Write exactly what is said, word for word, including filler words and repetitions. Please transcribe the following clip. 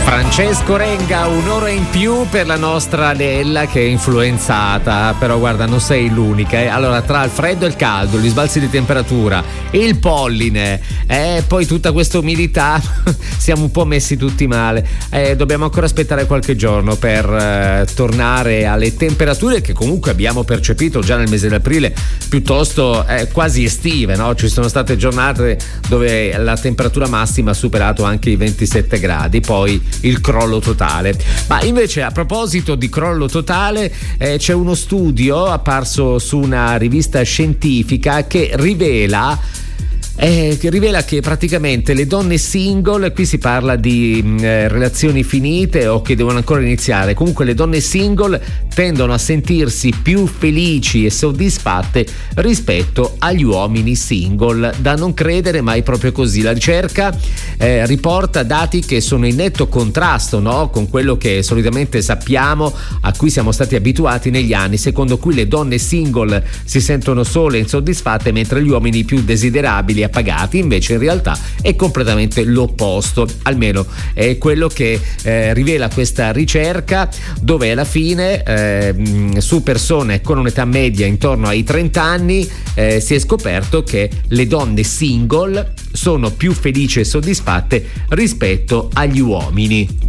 Francesco Renga, un'ora in più per la nostra Lella che è influenzata, però guarda non sei l'unica, eh. Allora tra il freddo e il caldo, gli sbalzi di temperatura, il polline e eh, poi tutta questa umidità siamo un po' messi tutti male, eh, dobbiamo ancora aspettare qualche giorno per eh, tornare alle temperature che comunque abbiamo percepito già nel mese di aprile piuttosto eh, quasi estive, no? Ci sono state giornate dove la temperatura massima ha superato anche i ventisette gradi, poi il crollo totale. Ma invece a proposito di crollo totale eh, c'è uno studio apparso su una rivista scientifica che rivela Eh, che rivela che praticamente le donne single, qui si parla di mh, eh, relazioni finite o che devono ancora iniziare, comunque le donne single tendono a sentirsi più felici e soddisfatte rispetto agli uomini single. Da non credere, ma è proprio così. La ricerca eh, riporta dati che sono in netto contrasto, no? Con quello che solitamente sappiamo, a cui siamo stati abituati negli anni, secondo cui le donne single si sentono sole e insoddisfatte mentre gli uomini più desiderabili pagati invece in realtà è completamente l'opposto, almeno è quello che eh, rivela questa ricerca, dove alla fine eh, su persone con un'età media intorno ai trenta anni eh, si è scoperto che le donne single sono più felici e soddisfatte rispetto agli uomini.